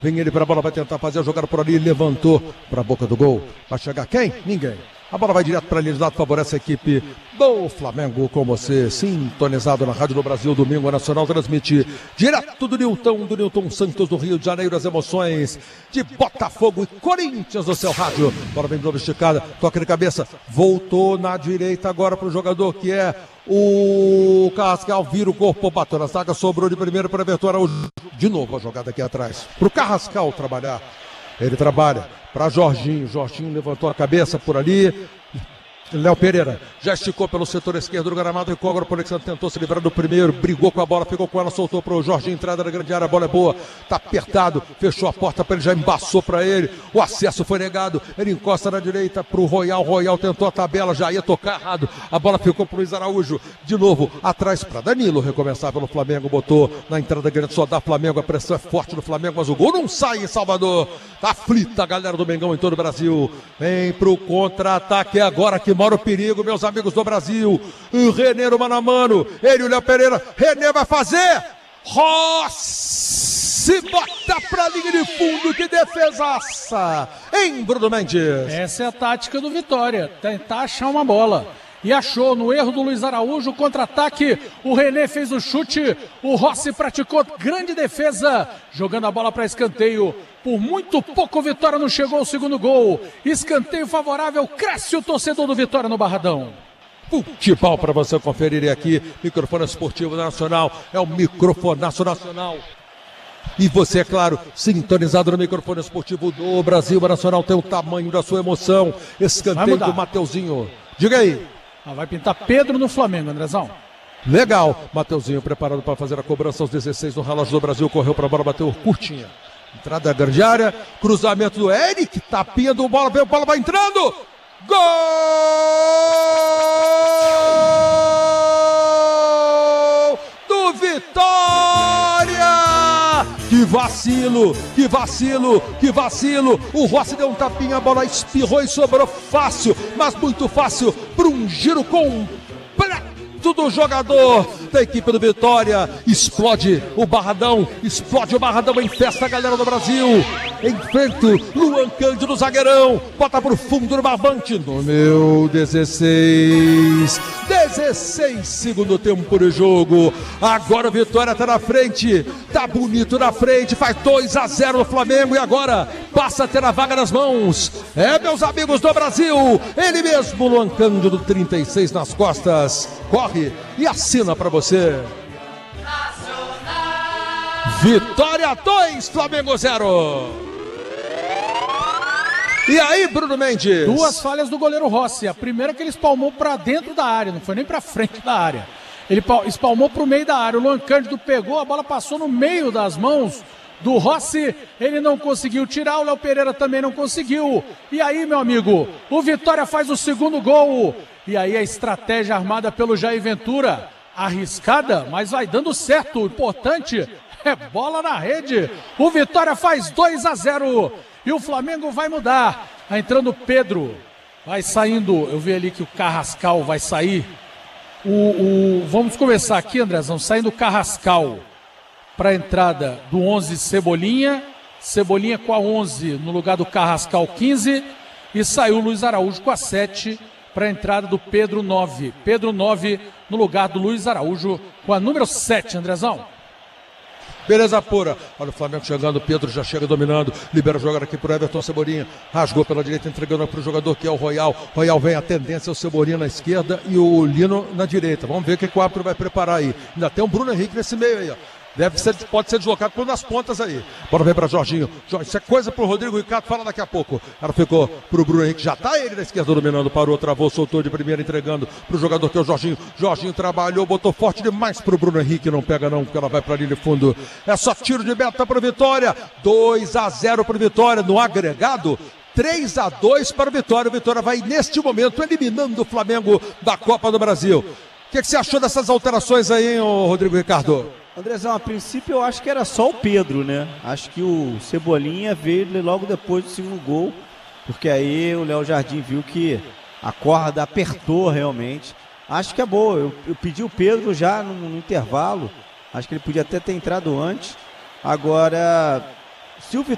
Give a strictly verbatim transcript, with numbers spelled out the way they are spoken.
Vem ele para a bola, vai tentar fazer a jogada por ali, levantou para a boca do gol. Vai chegar quem? Ninguém. A bola vai direto para a linha de lado, favorece a equipe do Flamengo, com você, sintonizado na Rádio do Brasil, Domingo Nacional, transmite direto do Nilton, do Nilton Santos, do Rio de Janeiro, as emoções de Botafogo e Corinthians no seu rádio. Bola bem de esticada, toca de cabeça, voltou na direita agora para o jogador que é o Carrascal, vira o corpo, bateu na zaga, sobrou de primeiro para Everton Araújo. De novo a jogada aqui atrás, para o Carrascal trabalhar. Ele trabalha para Jorginho, Jorginho levantou a cabeça por ali, Léo Pereira já esticou pelo setor esquerdo do gramado, e Cógaro, o Alexandre tentou se livrar do primeiro, brigou com a bola, ficou com ela, soltou para o Jorginho, entrada na grande área, a bola é boa, tá apertado, fechou a porta para ele, já embaçou para ele, o acesso foi negado, ele encosta na direita para o Royal, Royal tentou a tabela, já ia tocar errado, a bola ficou para o Luiz Araújo, de novo, atrás para Danilo, recomeçar pelo Flamengo, botou na entrada grande, só dá Flamengo, a pressão é forte no Flamengo, mas o gol não sai em Salvador, tá aflita a galera do Mengão em todo o Brasil, vem pro contra-ataque, é agora que mora o perigo, meus amigos do Brasil, o René no mano a mano, ele, o Léo Pereira, René vai fazer, Rossi bota pra linha de fundo, que defesaça, hein, Bruno Mendes? Essa é a tática do Vitória, tentar achar uma bola. E achou no erro do Luiz Araújo, contra-ataque, o René fez o chute, o Rossi praticou grande defesa, jogando a bola para escanteio. Por muito pouco o Vitória não chegou ao segundo gol. Escanteio favorável, cresce o torcedor do Vitória no Barradão. Futebol para você conferir aqui, microfone esportivo nacional, é o microfonaço nacional. E você, é claro, sintonizado no microfone esportivo do Brasil Nacional, tem o tamanho da sua emoção. Escanteio do Mateuzinho. Diga aí. Ah, vai pintar Pedro no Flamengo, Andrezão. Legal. Mateuzinho preparado para fazer a cobrança aos dezesseis no relógio do Brasil. Correu para a bola, bateu curtinha. Entrada da grande área. Cruzamento do Eric. Tapinha do bola. Veio, bola vai entrando. Gol do Vitória! Que vacilo, que vacilo, que vacilo. O Rossi deu um tapinha, a bola espirrou e sobrou fácil, mas muito fácil, para um giro completo do jogador da equipe do Vitória. Explode o Barradão, explode o Barradão em festa, galera do Brasil. Enfrenta Luan Cândido, zagueirão, bota pro fundo do barbante, no meu dezesseis, dezesseis, segundo tempo de jogo. Agora o Vitória tá na frente, tá bonito na frente, faz dois a zero no Flamengo e agora passa a ter a vaga nas mãos. É, meus amigos do Brasil, ele mesmo, Luan Cândido, trinta e seis nas costas, corre e assina pra você. Vitória dois, Flamengo zero. E aí, Bruno Mendes? Duas falhas do goleiro Rossi. A primeira que ele espalmou pra dentro da área, não foi nem pra frente da área. Ele espalmou pro meio da área. O Luan Cândido pegou, a bola passou no meio das mãos do Rossi. Ele não conseguiu tirar, o Léo Pereira também não conseguiu. E aí, meu amigo, o Vitória faz o segundo gol. E aí a estratégia armada pelo Jair Ventura, arriscada, mas vai dando certo. O importante é bola na rede. O Vitória faz dois a zero. E o Flamengo vai mudar. Vai entrando Pedro. Vai saindo. Eu vi ali que o Carrascal vai sair. O, o, vamos começar aqui, Andrezão. Saindo o Carrascal para a entrada do onze, Cebolinha. Cebolinha com a onze no lugar do Carrascal, quinze. E saiu o Luiz Araújo com a sete para a entrada do Pedro, nove. Pedro, nove no lugar do Luiz Araújo com a número sete, Andrezão. Beleza pura. Olha o Flamengo chegando, o Pedro já chega dominando, libera o jogador aqui pro Everton Cebolinha, rasgou pela direita, entregando para o jogador que é o Royal. Royal vem a tendência, o Cebolinha na esquerda e o Lino na direita. Vamos ver o que o árbitro vai preparar aí. Ainda tem o Bruno Henrique nesse meio aí, ó. Deve ser, pode ser deslocado por nas pontas aí. Bora ver para Jorginho. Jorginho. Isso é coisa pro Rodrigo Ricardo, fala daqui a pouco. Ela ficou pro Bruno Henrique, já tá ele na esquerda dominando, parou, travou, soltou de primeira, entregando pro jogador que é o Jorginho. Jorginho trabalhou, botou forte demais pro Bruno Henrique, não pega não, porque ela vai pra linha de fundo. É só tiro de meta pro Vitória. dois a zero pro Vitória no agregado. três a dois para o Vitória. O Vitória vai neste momento eliminando o Flamengo da Copa do Brasil. O que, que você achou dessas alterações aí, hein, Rodrigo Ricardo? Andrezão, a princípio eu acho que era só o Pedro, né? Acho que o Cebolinha veio logo depois do segundo gol, porque aí o Léo Jardim viu que a corda apertou realmente. Acho que é boa, eu, eu pedi o Pedro já no, no intervalo, acho que ele podia até ter entrado antes. Agora, se o Vitória